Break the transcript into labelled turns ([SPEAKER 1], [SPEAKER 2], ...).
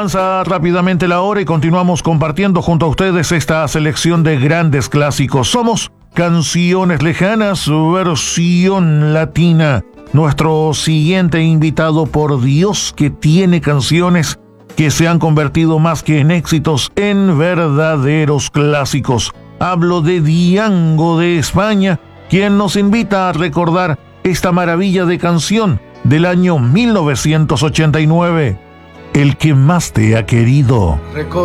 [SPEAKER 1] Avanza rápidamente la hora y continuamos compartiendo junto a ustedes esta selección de grandes clásicos. Somos Canciones Lejanas, versión latina. Nuestro siguiente invitado, por Dios que tiene canciones que se han convertido más que en éxitos, en verdaderos clásicos. Hablo de Diango de España, quien nos invita a recordar esta maravilla de canción del año 1989, El que más te ha querido.